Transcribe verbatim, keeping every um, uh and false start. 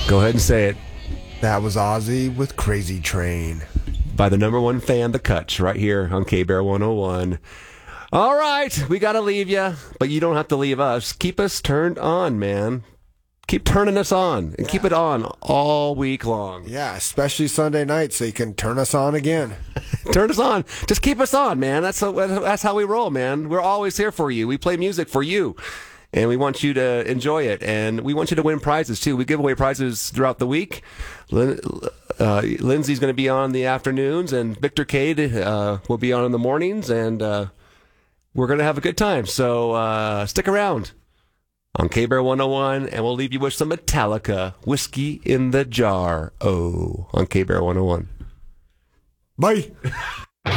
Go ahead and say it. That was Ozzy with Crazy Train. By the number one fan, The Kutch, right here on K-Bear one oh one. All right, we got to leave you, but you don't have to leave us. Keep us turned on, man. Keep turning us on, and yeah. keep it on all week long. Yeah, especially Sunday night, so you can turn us on again. Turn us on. Just keep us on, man. That's how, that's how we roll, man. We're always here for you. We play music for you, and we want you to enjoy it, and we want you to win prizes, too. We give away prizes throughout the week. Lin- uh, Lindsay's going to be on in the afternoons, and Victor Cade uh, will be on in the mornings, and uh, we're going to have a good time. So uh, stick around on K-Bear one oh one, and we'll leave you with some Metallica, Whiskey in the Jar. Oh, on K-Bear one oh one. Bye.